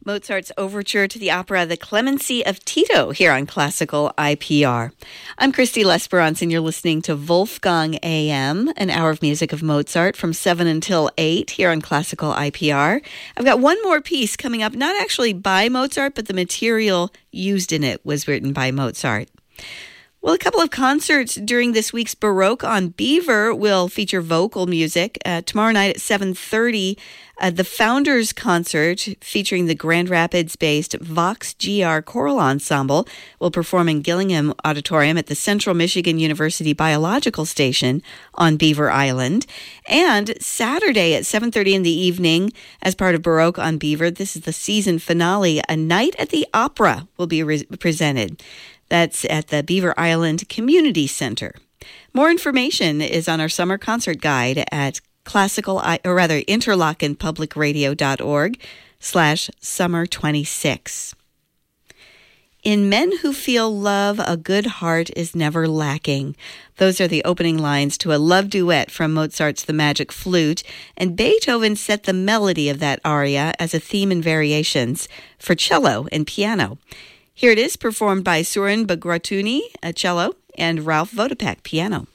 Mozart's overture to the opera The Clemency of Tito here on Classical IPR. I'm Christy Lesperance, and you're listening to Wolfgang AM, an hour of music of Mozart from 7 until 8 here on Classical IPR. I've got one more piece coming up, not actually by Mozart, but the material used in it was written by Mozart. Well, a couple of concerts during this week's Baroque on Beaver will feature vocal music. Tomorrow night at 7:30, the Founders Concert featuring the Grand Rapids-based Vox GR Choral Ensemble will perform in Gillingham Auditorium at the Central Michigan University Biological Station on Beaver Island. And Saturday at 7:30 in the evening, as part of Baroque on Beaver, this is the season finale, A Night at the Opera will be presented. That's at the Beaver Island Community Center. More information is on our summer concert guide at interlockenpublicradio.org/summer26. In Men Who Feel Love, a good heart is never lacking. Those are the opening lines to a love duet from Mozart's The Magic Flute, and Beethoven set the melody of that aria as a theme and variations for cello and piano. Here it is, performed by Surin Bagratuni, cello, and Ralph Vodopek, piano.